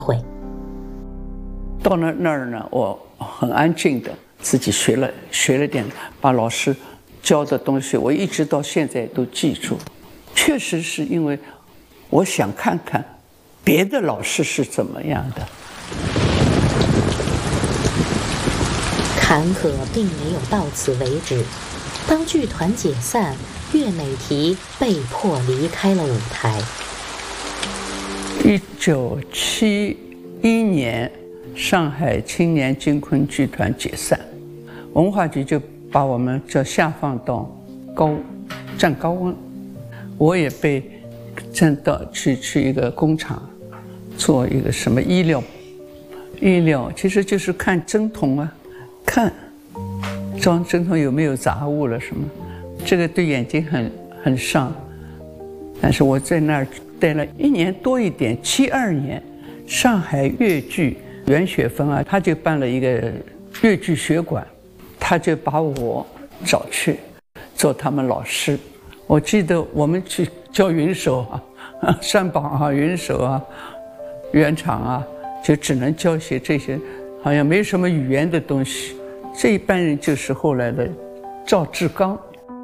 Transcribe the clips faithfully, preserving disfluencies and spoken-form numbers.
会。 到了那儿呢，我很安静的自己学了学了点，把老师教的东西，我一直到现在都记住。确实是因为我想看看别的老师是怎么样的。 坎坷并没有到此为止，当剧团解散，岳美缇被迫离开了舞台。 一九七一年，上海青年京昆剧团解散，文化局就把我们叫下放到高站高温，我也被站到去去一个工厂做一个什么医疗医疗，其实就是看针筒啊，看装针筒有没有杂物了什么，这个对眼睛很很伤。但是我在那儿待了一年多一点，七二年，上海粤剧袁雪芬啊，他就办了一个粤剧学馆，他就把我找去做他们老师。我记得我们去教云手啊、山榜啊、云手啊、圆场啊，就只能教些这些好像没什么语言的东西。这一班人就是后来的赵志刚。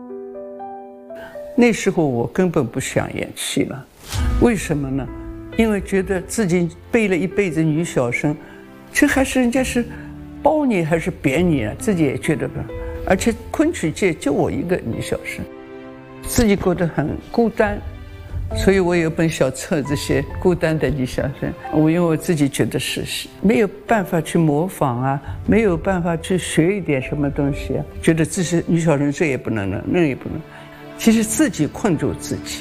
那时候我根本不想演戏了，为什么呢？因为觉得自己背了一辈子女小生，这还是人家是褒你还是贬你啊？自己也觉得不，而且昆曲界就我一个女小生，自己过得很孤单，所以我有本小册子写孤单的女小生。我因为我自己觉得是没有办法去模仿啊，没有办法去学一点什么东西啊，觉得自己女小生这也不能了，那也不能，其实自己困住自己。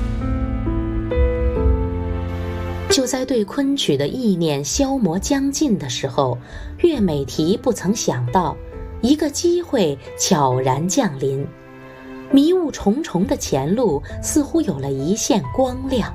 就在对昆曲的意念消磨将近的时候，岳美缇不曾想到，一个机会悄然降临，迷雾重重的前路似乎有了一线光亮。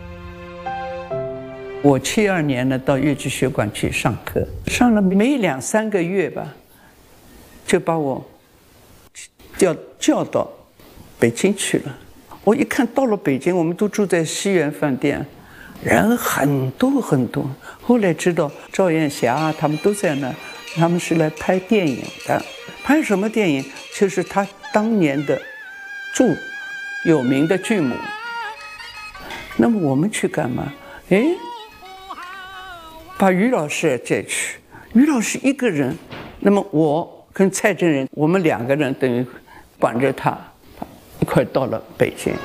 我七二年呢到粤剧学馆去上课，上了没两三个月吧，就把我调叫到北京去了。我一看到了北京，我们都住在西园饭店，人很多很多。后来知道赵燕霞啊，他们都在那，他们是来拍电影的。拍什么电影？就是他当年的著有名的剧目。那么我们去干嘛？哎，把于老师也带去。于老师一个人，那么我跟蔡振仁，我们两个人等于管着他，一块到了北京。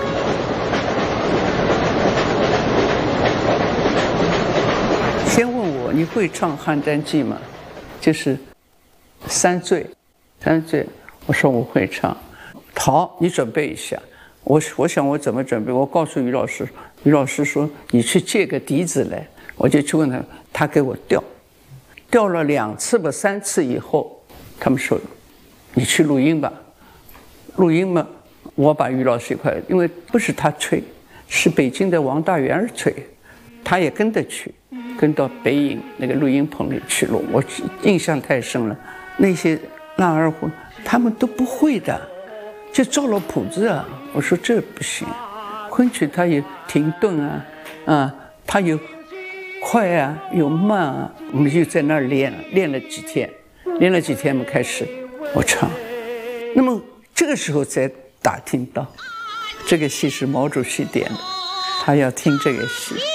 先问我你会唱《邯郸记》吗？就是三醉，三醉。我说我会唱。好，你准备一下。我我想我怎么准备？我告诉于老师，于老师说你去借个笛子来。我就去问他，他给我调，调了两次吧，三次以后，他们说你去录音吧。录音嘛，我把于老师一块，因为不是他吹，是北京的王大元吹，他也跟着去，跟到北影那个录音棚里去录。我印象太深了，那些烂二胡他们都不会的，就照了谱子啊。我说这不行，昆曲它有停顿啊，啊，它有快啊，有慢啊。我们就在那儿练，练了几天，练了几天，我们开始我唱。那么这个时候才打听到，这个戏是毛主席点的，他要听这个戏。